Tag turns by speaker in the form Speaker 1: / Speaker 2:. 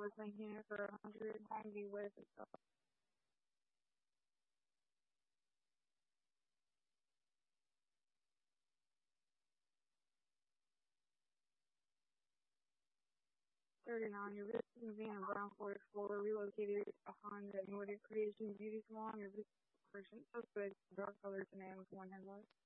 Speaker 1: was thinking it for 100. Home be with itself. 39. You're visiting Van Brown for Explorer, relocated upon the Nordic Creation Beauty Salon. Your visit person suspect dark colored sedan with one headlight.